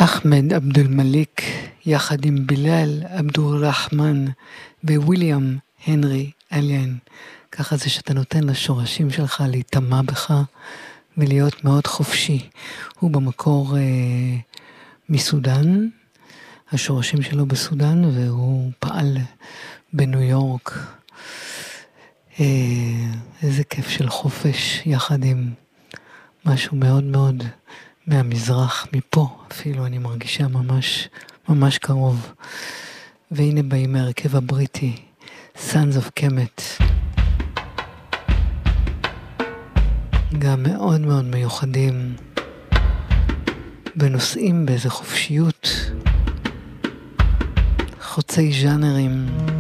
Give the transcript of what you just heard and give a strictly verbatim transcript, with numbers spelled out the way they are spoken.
אחמד עבדול מליק יחד עם בילאל עבדול רחמן וויליאם הנרי אליין. ככה זה שאתה נותן לשורשים שלך להתאמה בך ולהיות מאוד חופשי. הוא במקור אה, מסודן, השורשים שלו בסודן, והוא פעל בניו יורק. אה, איזה כיף של חופש יחד עם משהו מאוד מאוד מהמזרח, מפה אפילו אני מרגישה ממש ממש קרוב. והנה באים מהרכב הבריטי Sons of Kemet, גם מאוד מאוד מיוחדים ונושאים באיזה חופשיות חוצי ז'אנרים.